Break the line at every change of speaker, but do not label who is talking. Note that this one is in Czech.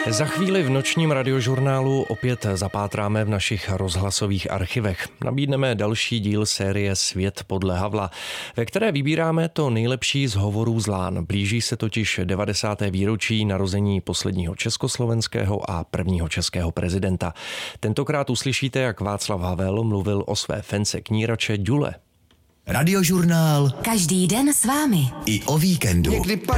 Za chvíli v nočním radiožurnálu opět zapátráme v našich rozhlasových archivech. Nabídneme další díl série Svět podle Havla, ve které vybíráme to nejlepší z hovorů z Lán. Blíží se totiž 90. výročí narození posledního československého a prvního českého prezidenta. Tentokrát uslyšíte, jak Václav Havel mluvil o své fence knírače Ďule.
Radiožurnál.
Každý den s vámi.
I o víkendu.